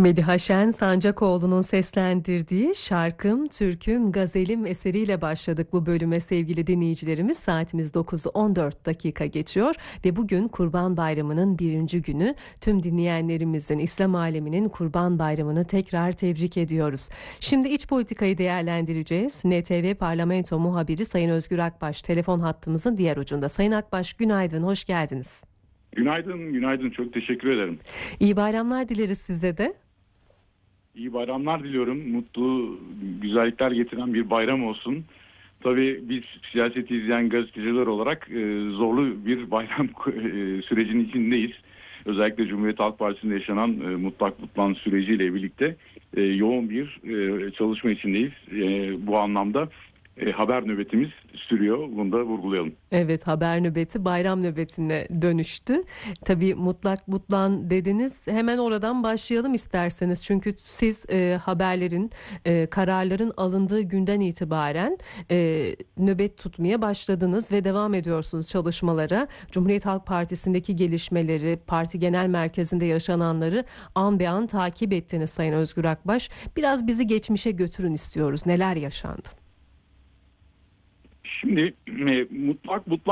Mediha Şen Sancakoğlu'nun seslendirdiği Şarkım, Türküm, Gazelim eseriyle başladık bu bölüme sevgili dinleyicilerimiz. Saatimiz 9'u 14 dakika geçiyor ve bugün Kurban Bayramı'nın birinci günü. Tüm dinleyenlerimizin, İslam aleminin Kurban Bayramı'nı tekrar tebrik ediyoruz. Şimdi iç politikayı değerlendireceğiz. NTV Parlamento muhabiri Sayın Özgür Akbaş telefon hattımızın diğer ucunda. Sayın Akbaş, günaydın, hoş geldiniz. Günaydın, günaydın. Çok teşekkür ederim. İyi bayramlar dileriz size de. İyi bayramlar diliyorum. Mutlu, güzellikler getiren bir bayram olsun. Tabii biz siyaseti izleyen gazeteciler olarak zorlu bir bayram sürecinin içindeyiz. Özellikle Cumhuriyet Halk Partisi'nde yaşanan mutlak mutlan süreciyle birlikte yoğun bir çalışma içindeyiz. Bu anlamda haber nöbetimiz sürüyor. Bunu da vurgulayalım. Evet, haber nöbeti bayram nöbetine dönüştü. Tabii mutlak mutlan dediniz. Hemen oradan başlayalım isterseniz. Çünkü siz haberlerin, kararların alındığı günden itibaren nöbet tutmaya başladınız ve devam ediyorsunuz çalışmalara. Cumhuriyet Halk Partisi'ndeki gelişmeleri, parti genel merkezinde yaşananları an be an takip ettiniz Sayın Özgür Akbaş. Biraz bizi geçmişe götürün istiyoruz. Neler yaşandı? Şimdi mutlak mutlan